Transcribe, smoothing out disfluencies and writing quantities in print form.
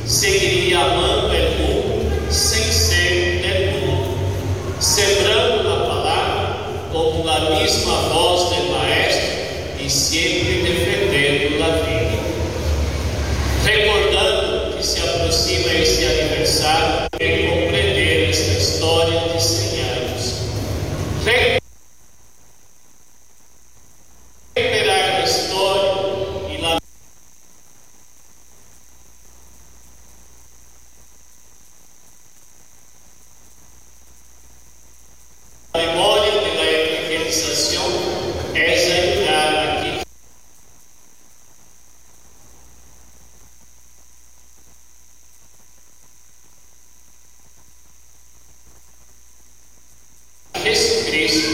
seguiria amando el mundo sem ser del mundo, sembrando a palavra com a mesma voz do Maestro e sempre defendendo a vida. Recordando que se aproxima esse aniversário e compreender esta história de 100 anos. Recuperar a história e lá a memória da evangelização é ayudar aqui Jesus Cristo